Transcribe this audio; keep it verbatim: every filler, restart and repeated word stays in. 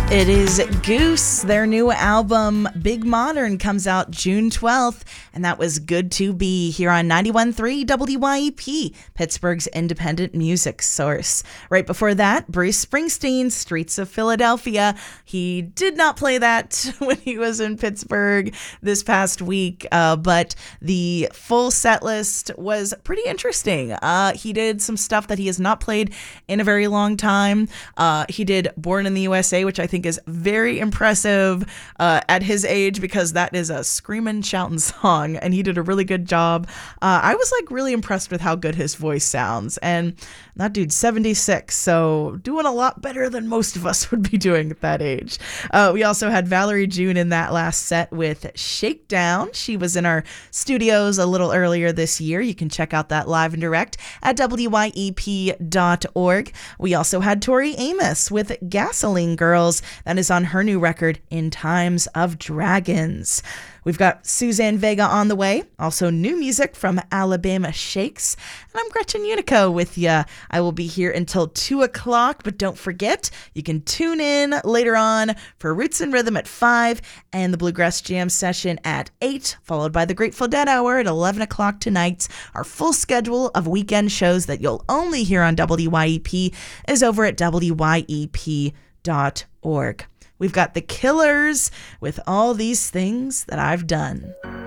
It is Goose. Their new album, Big Modern, comes out June twelfth, and that was Good to Be here on ninety-one point three W Y E P, Pittsburgh's independent music source. Right before that, Bruce Springsteen, Streets of Philadelphia. He did not play that when he was in Pittsburgh this past week, uh, but the full set list was pretty interesting. Uh, he did some stuff that he has not played in a very long time. Uh, he did Born in the U S A, which I think is very impressive uh, at his age, because that is a screaming, shouting song, and he did a really good job. Uh, I was like really impressed with how good his voice sounds, and that dude's seventy-six, so doing a lot better than most of us would be doing at that age. Uh, we also had Valerie June in that last set with Shakedown. She was in our studios a little earlier this year. You can check out that live and direct at W Y E P dot org. We also had Tori Amos with Gasoline Girls. That is on her new record, In Times of Dragons. We've got Suzanne Vega on the way, also new music from Alabama Shakes. And I'm Gretchen Unico with you. I will be here until two o'clock, but don't forget, you can tune in later on for Roots and Rhythm at five and the Bluegrass Jam session at eight, followed by the Grateful Dead Hour at eleven o'clock tonight. Our full schedule of weekend shows that you'll only hear on W Y E P is over at W Y E P dot org. We've got the Killers with All These Things That I've Done.